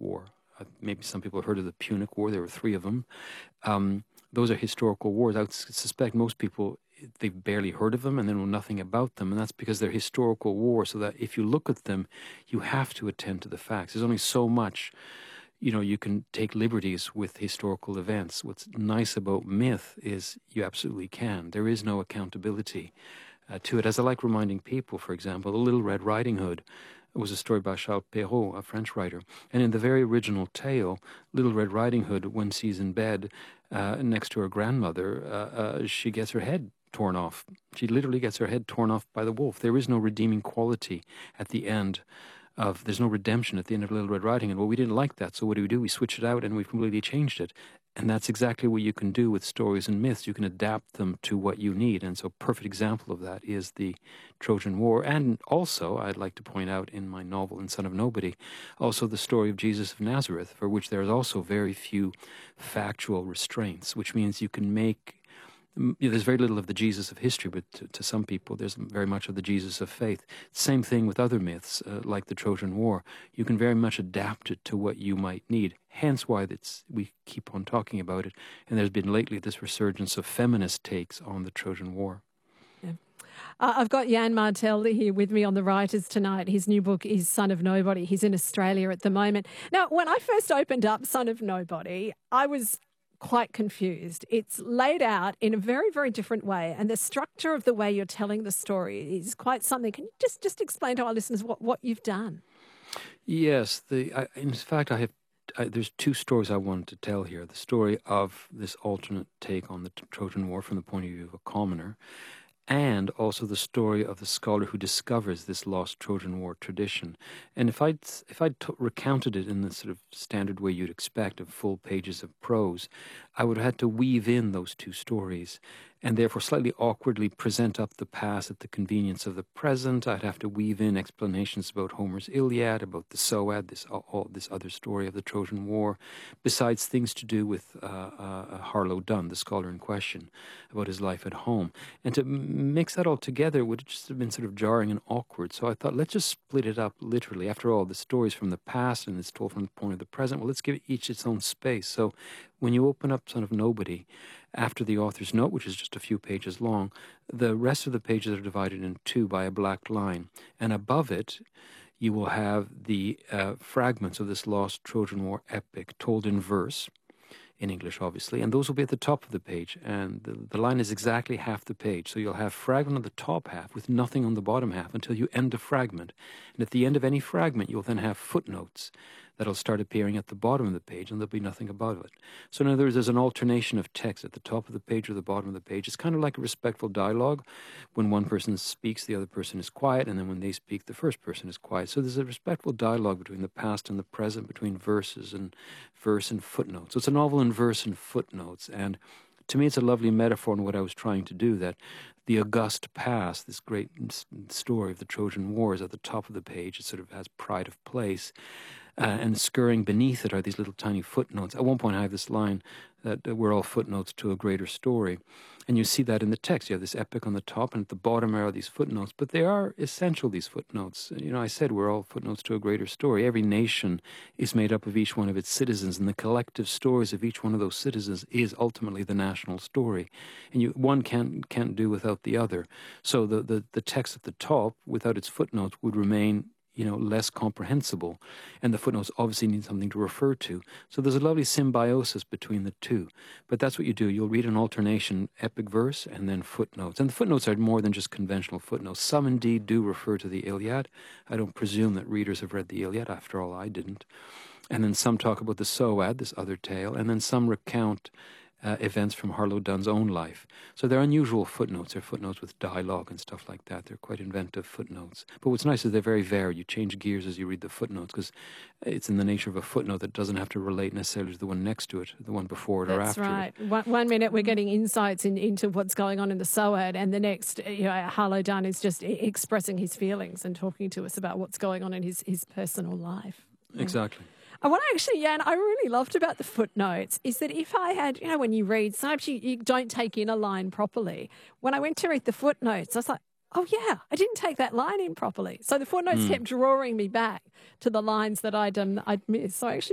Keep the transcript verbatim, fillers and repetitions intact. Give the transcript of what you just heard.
War. Uh, maybe some people have heard of the Punic War. There were three of them. Um, those are historical wars. I would suspect most people, they've barely heard of them and they know nothing about them, and that's because they're historical wars, so that if you look at them, you have to attend to the facts. There's only so much, you know, you can take liberties with historical events. What's nice about myth is you absolutely can. There is no accountability uh, to it. As I like reminding people, for example, The Little Red Riding Hood was a story by Charles Perrault, a French writer. And in the very original tale, Little Red Riding Hood, when she's in bed uh, next to her grandmother, uh, uh, she gets her head torn off. She literally gets her head torn off by the wolf. There is no redeeming quality at the end of, there's no redemption at the end of Little Red Riding Hood. Well, we didn't like that, so what do we do? We switch it out and we've completely changed it. And that's exactly what you can do with stories and myths. You can adapt them to what you need. And so a perfect example of that is the Trojan War. And also, I'd like to point out in my novel, In Son of Nobody, also the story of Jesus of Nazareth, for which there is also very few factual restraints, which means you can make, you know, there's very little of the Jesus of history, but to, to some people there's very much of the Jesus of faith. Same thing with other myths, uh, like the Trojan War. You can very much adapt it to what you might need. Hence why it's, we keep on talking about it. And there's been lately this resurgence of feminist takes on the Trojan War. Yeah. Uh, I've got Jan Martel here with me on the Writers tonight. His new book is Son of Nobody. He's in Australia at the moment. Now, when I first opened up Son of Nobody, I was quite confused. It's laid out in a very, very different way, and the structure of the way you're telling the story is quite something. Can you just, just explain to our listeners what, what you've done? Yes. The, I, in fact, I have I, there's two stories I wanted to tell here. The story of this alternate take on the Trojan War from the point of view of a commoner, and also the story of the scholar who discovers this lost Trojan War tradition. And if I'd, if I'd t- recounted it in the sort of standard way you'd expect of full pages of prose, I would have had to weave in those two stories and therefore slightly awkwardly present up the past at the convenience of the present. I'd have to weave in explanations about Homer's Iliad, about the Soad, this all, this other story of the Trojan War, besides things to do with uh, uh, Harlow Dunn, the scholar in question, about his life at home. And to mix that all together would just have been sort of jarring and awkward. So I thought, let's just split it up literally. After all, the story's from the past and it's told from the point of the present. Well, let's give each its own space. So when you open up Son of Nobody, after the author's note, which is just a few pages long, the rest of the pages are divided in two by a black line. And above it, you will have the uh, fragments of this lost Trojan War epic told in verse, in English, obviously, and those will be at the top of the page. And the, the line is exactly half the page. So you'll have fragment on the top half with nothing on the bottom half until you end the fragment. And at the end of any fragment, you'll then have footnotes that'll start appearing at the bottom of the page, and there'll be nothing above it. So in other words, there's an alternation of text at the top of the page or the bottom of the page. It's kind of like a respectful dialogue. When one person speaks, the other person is quiet, and then when they speak, the first person is quiet. So there's a respectful dialogue between the past and the present, between verses and verse and footnotes. So it's a novel in verse and footnotes, and to me, it's a lovely metaphor in what I was trying to do, that the august past, this great story of the Trojan War, is at the top of the page. It sort of has pride of place. Uh, and scurrying beneath it are these little tiny footnotes. At one point I have this line that uh, we're all footnotes to a greater story. And you see that in the text. You have this epic on the top, and at the bottom are these footnotes. But they are essential, these footnotes. You know, I said we're all footnotes to a greater story. Every nation is made up of each one of its citizens, and the collective stories of each one of those citizens is ultimately the national story. And you, one can't, can't do without the other. So the, the, the text at the top, without its footnotes, would remain, you know, less comprehensible. And the footnotes obviously need something to refer to. So there's a lovely symbiosis between the two. But that's what you do. You'll read an alternation, epic verse, and then footnotes. And the footnotes are more than just conventional footnotes. Some indeed do refer to the Iliad. I don't presume that readers have read the Iliad. After all, I didn't. And then some talk about the Soad, this other tale. And then some recount Uh, events from Harlow Dunn's own life. So they're unusual footnotes. They're footnotes with dialogue and stuff like that. They're quite inventive footnotes. But what's nice is they're very varied. You change gears as you read the footnotes because it's in the nature of a footnote that doesn't have to relate necessarily to the one next to it, the one before it That's or after right. it. One, one minute we're getting insights in, into what's going on in the Soad, and the next, you know, Harlow Dunn is just expressing his feelings and talking to us about what's going on in his, his personal life. Yeah. Exactly. And what I actually, Jan, I really loved about the footnotes is that if I had, you know, when you read, sometimes you, you don't take in a line properly. When I went to read the footnotes, I was like, oh, yeah, I didn't take that line in properly. So the footnotes mm. kept drawing me back to the lines that I'd, um, I'd missed. So I actually